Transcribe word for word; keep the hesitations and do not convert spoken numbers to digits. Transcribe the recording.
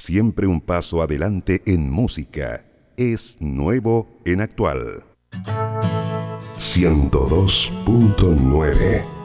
Siempre un paso adelante en música. Es nuevo en actual. ciento dos punto nueve